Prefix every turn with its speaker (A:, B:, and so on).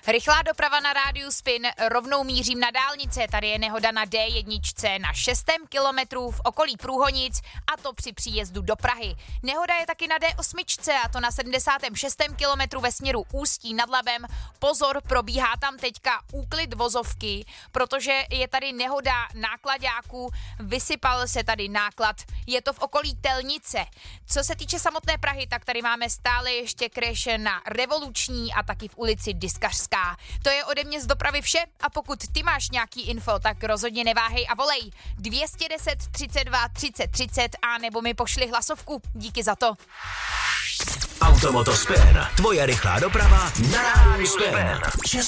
A: Rychlá doprava na rádiu Spin, rovnou mířím na dálnice. Tady je nehoda na D1 na 6. kilometru v okolí Průhonic, a to při příjezdu do Prahy. Nehoda je taky na D8, a to na 76. kilometru ve směru Ústí nad Labem. Pozor, probíhá tam teďka úklid vozovky, protože je tady nehoda nákladáků, vysypal se tady náklad. Je to v okolí Telnice. Co se týče samotné Prahy, tak tady máme stále ještě crash na Revoluční a taky v ulici Diskařská. To je ode mě z dopravy vše, a pokud ty máš nějaký info, tak rozhodně neváhej a volej 210 32 30 30 a nebo mi pošli hlasovku. Díky za to.
B: Automoto Spin, tvoje rychlá doprava na rádiu Spin.